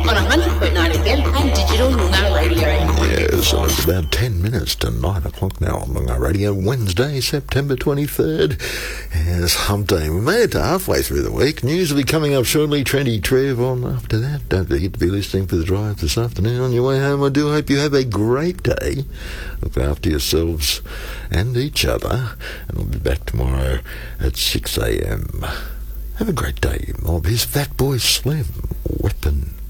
on 100.9 FM and digital Noongar Radio. Yes, so it's about 10 minutes to 9 o'clock now on Noongar Radio, Wednesday, September 23rd. Yes, hump day. We made it to halfway through the week. News will be coming up shortly. Trendy Trev on after that. Don't forget to be listening for the drive this afternoon on your way home. I do hope you have a great day. Look after yourselves and each other. And we'll be back tomorrow at 6 a.m. Have a great day, mob. Here's Fat Boy Slim, Weapon.